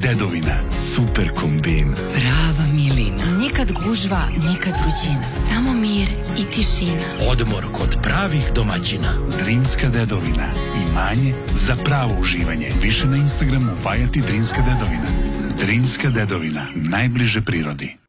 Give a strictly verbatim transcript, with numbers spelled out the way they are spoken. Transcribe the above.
dedovina. Super kombin. Prava milina. Nikad gužva, nikad vrućina. Samo mir i tišina. Odmor kod pravih domaćina. Drinska dedovina. Imanje za pravo uživanje. Više na Instagramu Vajati Drinska dedovina. Drinska dedovina. Najbliže prirodi.